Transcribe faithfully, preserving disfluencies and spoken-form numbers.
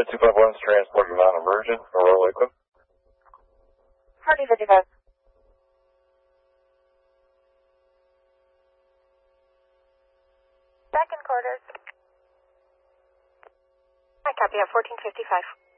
two five one is transporting non-emergent, Aurora Lakeland. Hardy fifty-five. Second quarters. I copy at fourteen fifty-five.